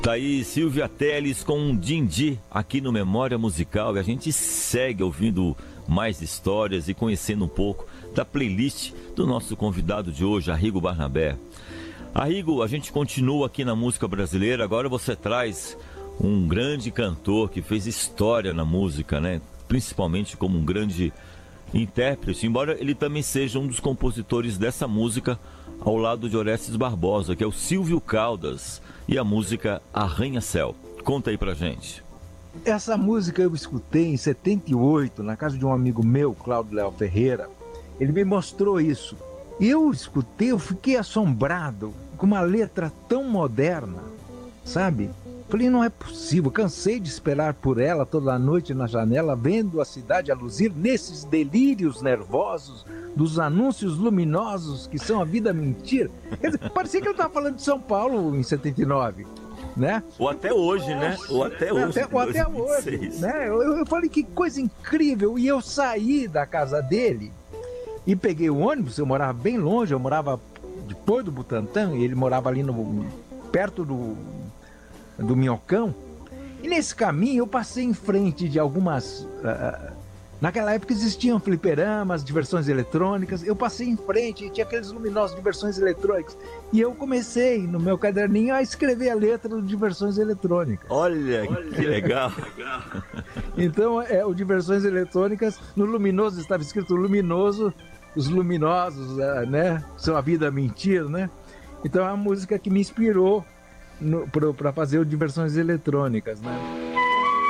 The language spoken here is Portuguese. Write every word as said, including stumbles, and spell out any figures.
Tá aí Silvia Telles com um Dindi aqui no Memória Musical, e a gente segue ouvindo mais histórias e conhecendo um pouco da playlist do nosso convidado de hoje, Arrigo Barnabé. Arrigo, a gente continua aqui na música brasileira. Agora você traz um grande cantor que fez história na música, né? Principalmente como um grande intérprete, embora ele também seja um dos compositores dessa música ao lado de Orestes Barbosa, que é o Silvio Caldas, e a música Arranha-Céu. Conta aí pra gente. Essa música eu escutei em setenta e oito, na casa de um amigo meu, Cláudio Léo Ferreira. Ele me mostrou isso. Eu escutei, eu fiquei assombrado com uma letra tão moderna, sabe? Falei, não é possível, cansei de esperar por ela toda a noite na janela, vendo a cidade a luzir nesses delírios nervosos dos anúncios luminosos que são a vida mentira. Quer dizer, parecia que eu estava falando de São Paulo em setenta e nove, né? Ou até hoje, né? Ou até hoje. Até, ou até hoje, né? Eu, eu falei, que coisa incrível. E eu saí da casa dele e peguei o ônibus. Eu morava bem longe, eu morava depois do Butantã, e ele morava ali no, perto do... do Minhocão, e nesse caminho eu passei em frente de algumas... Uh, naquela época existiam fliperamas, diversões eletrônicas, eu passei em frente e tinha aqueles luminosos diversões eletrônicas, e eu comecei no meu caderninho a escrever a letra do diversões eletrônicas. Olha, Olha que legal! Então, é, o diversões eletrônicas, no luminoso estava escrito luminoso, os luminosos, uh, né, são a vida mentira, né? Então é a música que me inspirou para fazer o diversões eletrônicas, né?